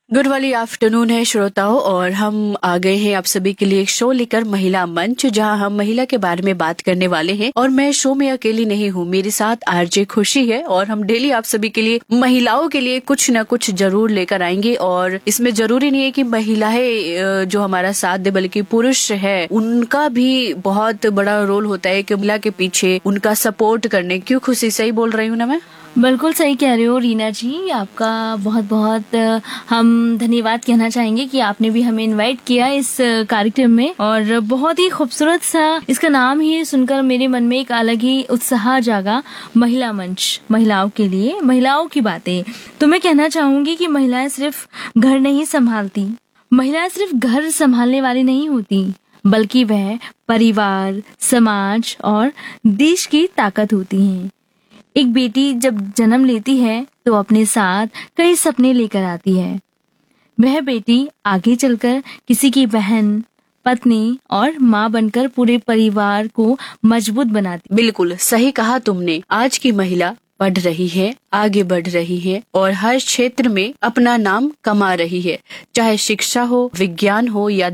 Good वाली afternoon है श्रोताओं, और हम आ गए हैं आप सभी के लिए एक शो लेकर, महिला मंच, जहां हम महिला के बारे में बात करने वाले हैं। और मैं शो में अकेली नहीं हूँ, मेरे साथ आरजे खुशी है, और हम डेली आप सभी के लिए महिलाओं के लिए कुछ न कुछ जरूर लेकर आएंगे। और इसमें जरूरी नहीं है कि महिलाएं जो हमारा साथ दे, बल्कि पुरुष है, उनका भी बहुत बड़ा रोल होता है कि महिला के पीछे उनका सपोर्ट करने। क्यों खुशी, सही बोल रही हूँ ना मैं? बिल्कुल सही कह रहे हो रीना जी, आपका बहुत बहुत हम धन्यवाद कहना चाहेंगे कि आपने भी हमें इनवाइट किया इस कार्यक्रम में। और बहुत ही खूबसूरत सा इसका नाम ही सुनकर मेरे मन में एक अलग ही उत्साह जागा, महिला मंच, महिलाओं के लिए, महिलाओं की बातें। तो मैं कहना चाहूंगी कि महिलाएं सिर्फ घर नहीं संभालती, महिलाएं सिर्फ घर संभालने वाली नहीं होती, बल्कि वह परिवार, समाज और देश की ताकत होती हैं। एक बेटी जब जन्म लेती है तो अपने साथ कई सपने लेकर आती है। वह बेटी आगे चलकर किसी की बहन, पत्नी और माँ बनकर पूरे परिवार को मजबूत बनाती। बिल्कुल सही कहा तुमने। आज की महिला पढ़ रही है, आगे बढ़ रही है और हर क्षेत्र में अपना नाम कमा रही है, चाहे शिक्षा हो, विज्ञान हो या